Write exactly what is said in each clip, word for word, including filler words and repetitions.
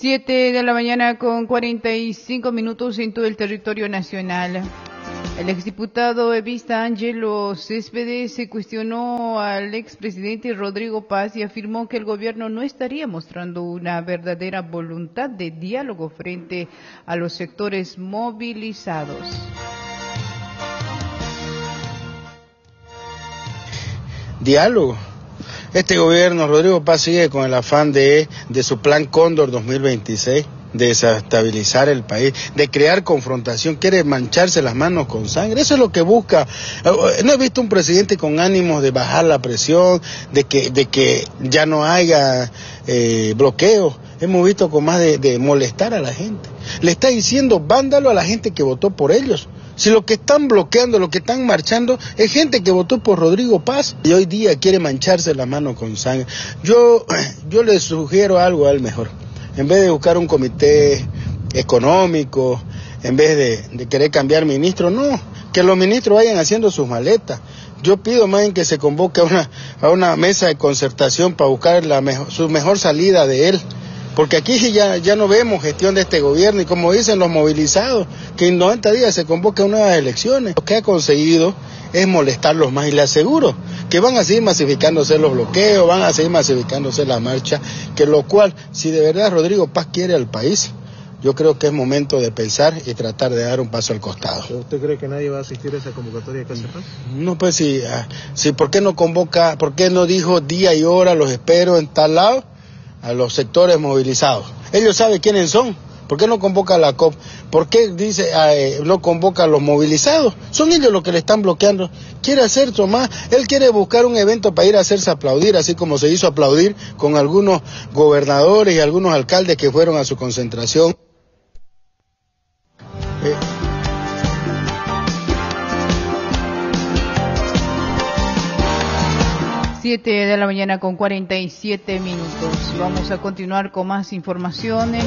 Siete de la mañana con cuarenta y cinco minutos en todo el territorio nacional. El exdiputado evista Ángelo Céspedes se cuestionó al expresidente Rodrigo Paz y afirmó que el gobierno no estaría mostrando una verdadera voluntad de diálogo frente a los sectores movilizados. Diálogo. Este gobierno, Rodrigo Paz, sigue con el afán de, de su plan Cóndor dos mil veintiséis, de desestabilizar el país, de crear confrontación, quiere mancharse las manos con sangre. Eso es lo que busca. No he visto un presidente con ánimos de bajar la presión, de que, de que ya no haya eh, bloqueo. Hemos visto con más de, de molestar a la gente. Le está diciendo vándalo a la gente que votó por ellos. Si lo que están bloqueando, lo que están marchando, es gente que votó por Rodrigo Paz y hoy día quiere mancharse la mano con sangre. Yo, yo le sugiero algo a él mejor. En vez de buscar un comité económico, en vez de, de querer cambiar ministro, no, que los ministros vayan haciendo sus maletas. Yo pido más bien que se convoque a una, a una mesa de concertación para buscar la mejor, su mejor salida de él. Porque aquí ya, ya no vemos gestión de este gobierno y como dicen los movilizados, que en noventa días se convoquen nuevas elecciones. Lo que ha conseguido es molestarlos más y le aseguro que van a seguir masificándose los bloqueos, van a seguir masificándose la marcha, que lo cual, si de verdad Rodrigo Paz quiere al país, yo creo que es momento de pensar y tratar de dar un paso al costado. ¿Usted cree que nadie va a asistir a esa convocatoria que hace Paz? No, pues si, si, ¿por qué no convoca, por qué no dijo día y hora, los espero en tal lado? A los sectores movilizados. Ellos saben quiénes son. ¿Por qué no convoca a la C O P? ¿Por qué dice eh, no convoca a los movilizados? Son ellos los que le están bloqueando. Quiere hacer Tomás, él quiere buscar un evento para ir a hacerse aplaudir, así como se hizo aplaudir con algunos gobernadores y algunos alcaldes que fueron a su concentración. Eh, Siete de la mañana con cuarenta y siete minutos. Vamos a continuar con más informaciones.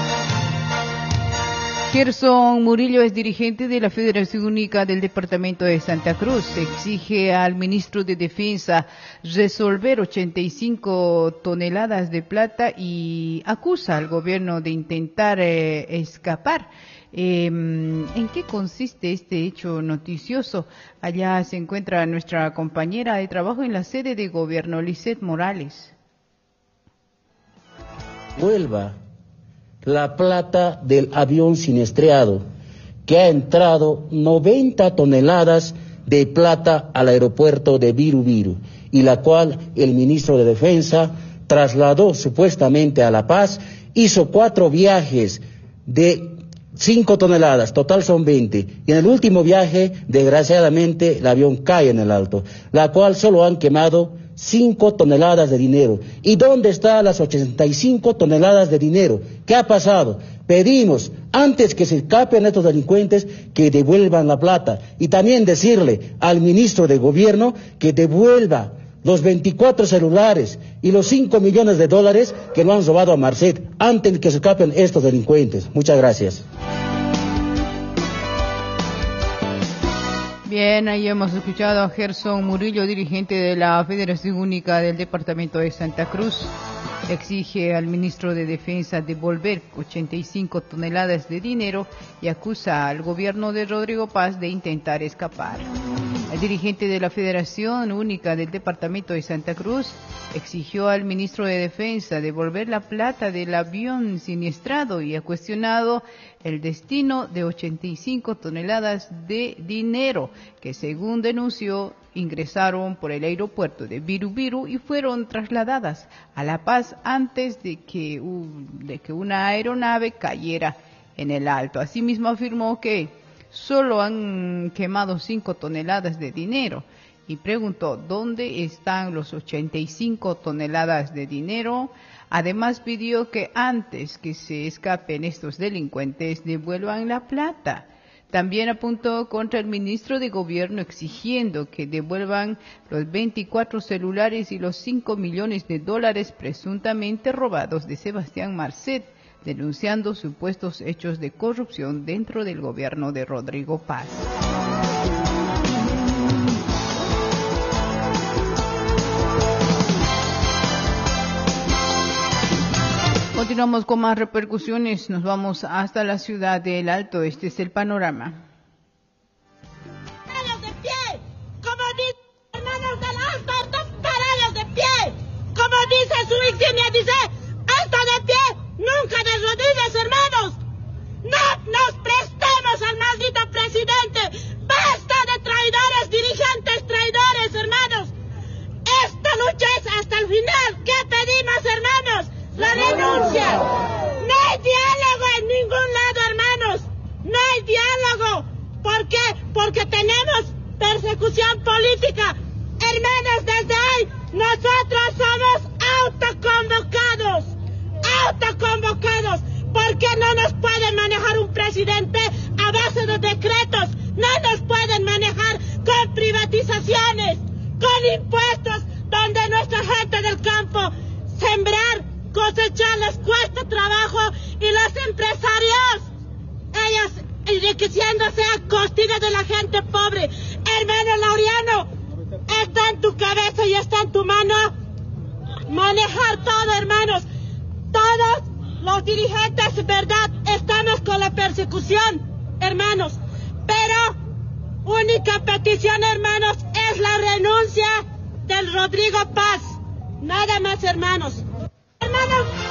Gerson Murillo es dirigente de la Federación Única del Departamento de Santa Cruz. Exige al ministro de Defensa resolver ochenta y cinco toneladas de plata y acusa al gobierno de intentar eh, escapar. Eh, ¿En qué consiste este hecho noticioso? Allá se encuentra nuestra compañera de trabajo en la sede de gobierno, Lisette Morales. Vuelva la plata del avión siniestrado, que ha entrado noventa toneladas de plata al aeropuerto de Viru Viru, y la cual el ministro de Defensa trasladó supuestamente a La Paz, hizo cuatro viajes de cinco toneladas, total son veinte, y en el último viaje, desgraciadamente, el avión cae en el alto, la cual solo han quemado cinco toneladas de dinero. ¿Y dónde están las ochenta y cinco toneladas de dinero? ¿Qué ha pasado? Pedimos, antes que se escapen estos delincuentes, que devuelvan la plata, y también decirle al ministro de Gobierno que devuelva los veinticuatro celulares y los cinco millones de dólares que lo han robado a Marcet, antes de que se escapen estos delincuentes. Muchas gracias. Bien, ahí hemos escuchado a Gerson Murillo, dirigente de la Federación Única del Departamento de Santa Cruz. Exige al ministro de Defensa devolver ochenta y cinco toneladas de dinero y acusa al gobierno de Rodrigo Paz de intentar escapar. El dirigente de la Federación Única del Departamento de Santa Cruz exigió al ministro de Defensa devolver la plata del avión siniestrado y ha cuestionado el destino de ochenta y cinco toneladas de dinero que, según denunció, ingresaron por el aeropuerto de Viru Viru y fueron trasladadas a La Paz antes de que, de que una aeronave cayera en el alto. Asimismo afirmó que solo han quemado cinco toneladas de dinero y preguntó dónde están los ochenta y cinco toneladas de dinero. Además pidió que antes que se escapen estos delincuentes devuelvan la plata. También apuntó contra el ministro de Gobierno exigiendo que devuelvan los veinticuatro celulares y los cinco millones de dólares presuntamente robados de Sebastián Marcet, denunciando supuestos hechos de corrupción dentro del gobierno de Rodrigo Paz. Continuamos con más repercusiones. Nos vamos hasta la ciudad del Alto. Este es el panorama. ¡Parados de pie! Como dice hermanos del Alto, están parados de pie. Como dice su insignia, dice, alto de pie, nunca de rodillas, hermanos. No nos prestemos al maldito presidente. Basta de traidores, dirigentes traidores, hermanos. Esta lucha es hasta el final. ¿Qué pedimos, hermanos? La renuncia. No hay diálogo en ningún lado, hermanos. No hay diálogo. ¿Por qué? Porque tenemos persecución política. Hermanos, desde hoy nosotros somos autoconvocados. Autoconvocados. Porque no nos pueden manejar un presidente a base de decretos. No nos pueden manejar con privatizaciones, con impuestos, donde nuestra gente del campo sembrar, cosechar les cuesta trabajo y los empresarios, ellos enriqueciéndose a costilla de la gente pobre. Hermano Laureano, está en tu cabeza y está en tu mano manejar todo, hermanos. Todos los dirigentes, verdad, estamos con la persecución, hermanos, pero única petición, hermanos, es la renuncia del Rodrigo Paz. Nada más, hermanos. Hermanos,